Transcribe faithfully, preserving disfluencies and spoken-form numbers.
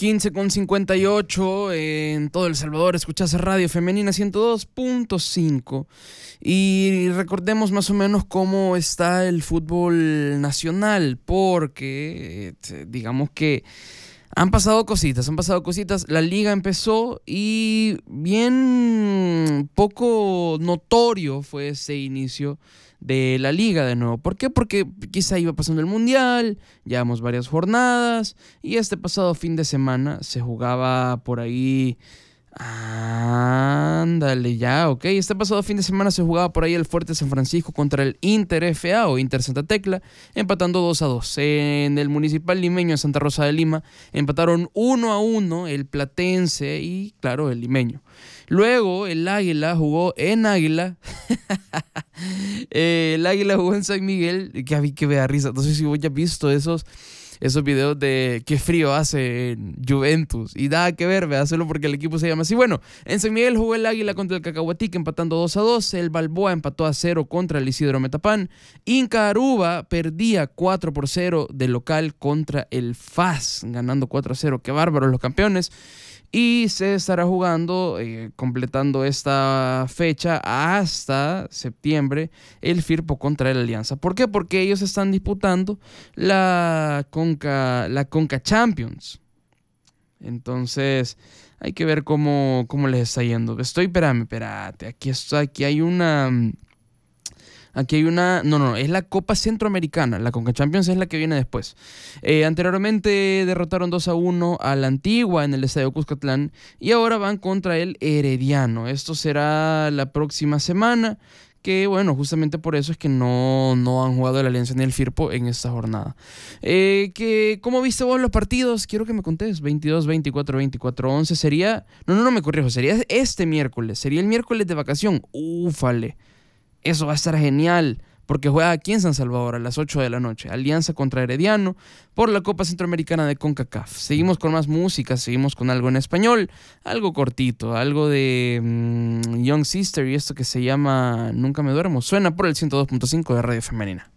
quince con cincuenta y ocho en todo El Salvador. Escuchás Radio Femenina ciento dos punto cinco. Y recordemos más o menos cómo está el fútbol nacional, porque eh, digamos que han pasado cositas, han pasado cositas. La liga empezó y bien poco notorio fue ese inicio de la liga de nuevo. ¿Por qué? Porque quizá iba pasando el mundial, llevamos varias jornadas y este pasado fin de semana se jugaba por ahí. Ándale ya, ok. Este pasado fin de semana se jugaba por ahí el Fuerte San Francisco contra el Inter F A o Inter Santa Tecla, empatando dos a dos. En el Municipal Limeño en Santa Rosa de Lima empataron uno a uno el Platense y, claro, el Limeño. Luego el Águila jugó en Águila. eh, el Águila jugó en San Miguel. Que a mí que me da risa. No sé si vos ya has visto esos, esos videos de qué frío hace en Juventus. Y nada que ver, ¿verdad? Solo porque el equipo se llama así. Bueno, en San Miguel jugó el Águila contra el Cacahuatique empatando dos a dos. El Balboa empató a cero contra el Isidro Metapán. Inca Aruba perdía cuatro por cero de local contra el F A S, ganando cuatro a cero. Qué bárbaros los campeones. Y se estará jugando, eh, completando esta fecha hasta septiembre, el Firpo contra el Alianza. ¿Por qué? Porque ellos están disputando la Conca, la Conca Champions. Entonces, hay que ver cómo, cómo les está yendo. Estoy, espérame, espérate. Aquí, está, aquí hay una... Aquí hay una... No, no, es la Copa Centroamericana. La Conca Champions es la que viene después. Eh, anteriormente derrotaron dos a uno a la Antigua en el Estadio Cuscatlán y ahora van contra el Herediano. Esto será la próxima semana, que bueno, justamente por eso es que no, no han jugado el Alianza ni el Firpo en esta jornada. Eh, que, ¿Cómo viste vos los partidos? Quiero que me contés. veintidós, veinticuatro, veinticuatro, once sería... No, no, no me corrijo. Sería este miércoles. Sería el miércoles de vacación. Úfale. Eso va a estar genial, porque juega aquí en San Salvador a las ocho de la noche. Alianza contra Herediano por la Copa Centroamericana de CONCACAF. Seguimos con más música, seguimos con algo en español, algo cortito, algo de mmm, Young Sister y esto que se llama Nunca me duermo. Suena por el ciento dos punto cinco de Radio Femenina.